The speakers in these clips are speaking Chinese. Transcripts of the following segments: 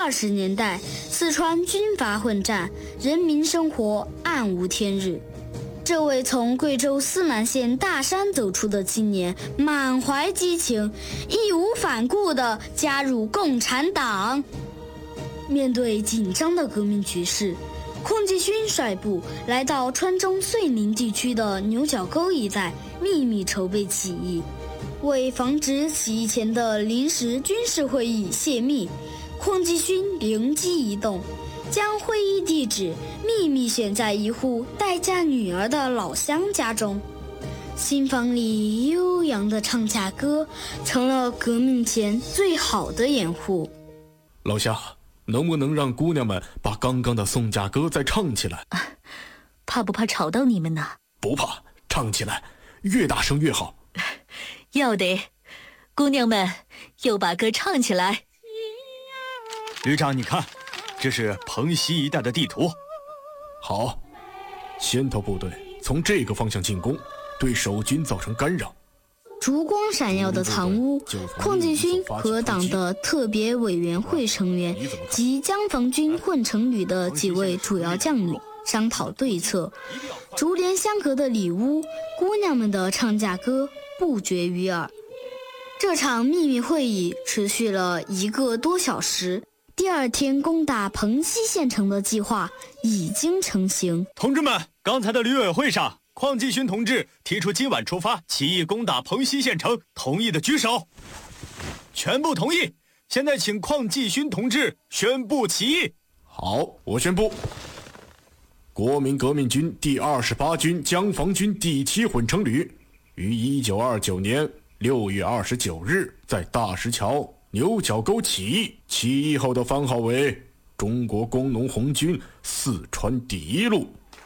1920年代，四川军阀混战，人民生活暗无天日。这位从贵州思南县大山走出的青年，满怀激情，义无反顾地加入共产党。面对紧张的革命局势，邝继勋率部来到川中遂宁地区的牛角沟一带，秘密筹备起义。为防止起义前的临时军事会议泄密，邝继勋灵机一动，将会议地址秘密选在一户待嫁女儿的老乡家中。新房里悠扬的唱嫁歌成了革命前最好的掩护。 老乡，能不能让姑娘们把刚刚的送嫁歌再唱起来？ 怕不怕吵到你们呢？ 不怕，唱起来，越大声越好。 要得，姑娘们又把歌唱起来。 旅长，你看，这是彭西一带的地图。 好，先头部队从这个方向进攻，对守军造成干扰。 烛光闪耀的藏屋，邝继勋和党的特别委员会成员及江防军混成旅的几位主要将领商讨对策。竹帘相隔的里屋，姑娘们的唱嫁歌不绝于耳。这场秘密会议持续了1个多小时。第二天攻打彭西县城的计划已经成型。 同志们，刚才的旅委会上，邝继勋同志提出今晚出发起义攻打彭西县城，同意的举手。全部同意。现在请邝继勋同志宣布起义。 好，我宣布，国民革命军第28军江防军第7混成旅于1929年6月29日在大石桥牛角沟起义，起义后的番号为中国工农红军四川第1路。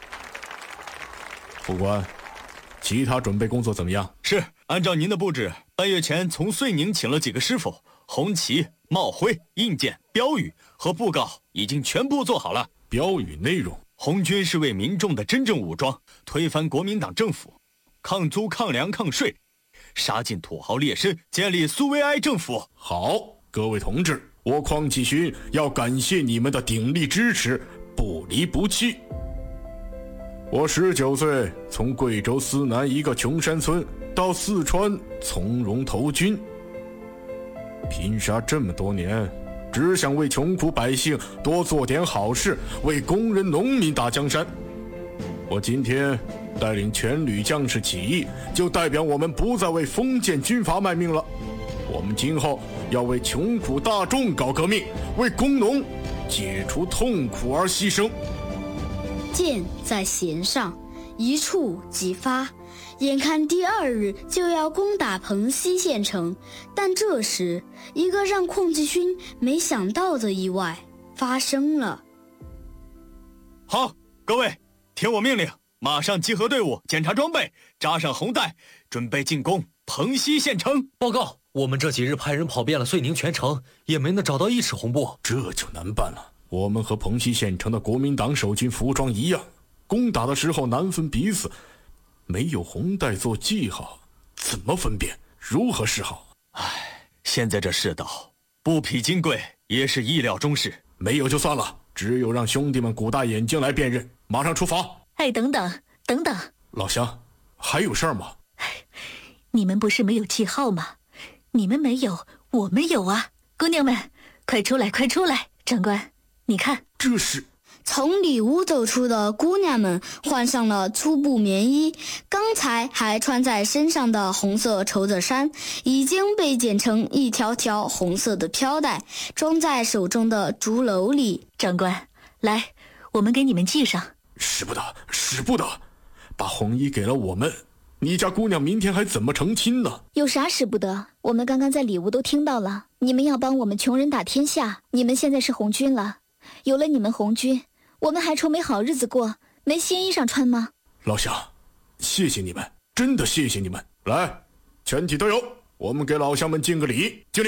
副官，其他准备工作怎么样？ 是，按照您的布置，半月前从遂宁请了几个师傅，红旗、帽徽、印鉴、标语和布告已经全部做好了。 标语内容： 红军是为民众的真正武装，推翻国民党政府，抗租、抗粮、抗税，杀尽土豪劣绅，建立苏维埃政府。 好，各位同志，我邝继勋要感谢你们的鼎力支持，不离不弃。我19岁从贵州思南一个穷山村到四川从容投军，拼杀这么多年，只想为穷苦百姓多做点好事，为工人农民打江山。我今天带领全旅将士起义，就代表我们不再为封建军阀卖命了。我们今后要为穷苦大众搞革命，为工农解除痛苦而牺牲。 箭在弦上，一触即发。眼看第2日就要攻打彭西县城，但这时一个让邝继勋没想到的意外发生了。 好，各位，听我命令，马上集合队伍，检查装备，扎上红带，准备进攻彭西县城。 报告，我们这几日派人跑遍了遂宁全城，也没能找到1尺红布。 这就难办了。我们和彭西县城的国民党守军服装一样，攻打的时候难分彼此，没有红带做记号，怎么分辨？如何是好？ 现在这世道，不匹金贵也是意料中事。 没有就算了，只有让兄弟们鼓大眼睛来辨认。马上出发。 等等， 老乡，还有事儿吗？ 你们不是没有记号吗？你们没有，我们有啊！姑娘们，快出来！长官，你看， 这是从里屋走出的姑娘们换上了粗布棉衣，刚才还穿在身上的红色绸子衫已经被剪成一条条红色的飘带，装在手中的竹篓里。 长官，来，我们给你们系上。 使不得，把红衣给了我们，你家姑娘明天还怎么成亲呢？ 有啥使不得？我们刚刚在里屋都听到了，你们要帮我们穷人打天下，你们现在是红军了，有了你们红军，我们还愁没好日子过，没新衣裳穿吗？ 老乡，谢谢你们，真的谢谢你们。来，全体都有，我们给老乡们敬个礼，敬礼。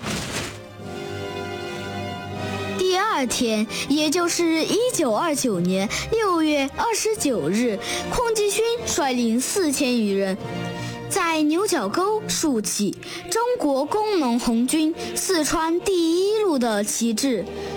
第2天，也就是1929年6月29日，邝继勋率领4000余人，在牛角沟竖起中国工农红军四川第1路的旗帜。